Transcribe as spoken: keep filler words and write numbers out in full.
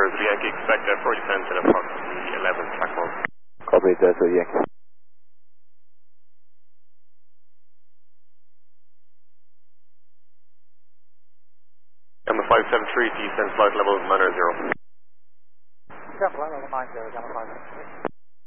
Zulu Yankee, expect uh, four descent at approximately eleven track one. Copy, uh, Zulu Yankee. Gamma five seven three, descent flight level nine zero. Gamma flight level nine zero, Gamma five seven three.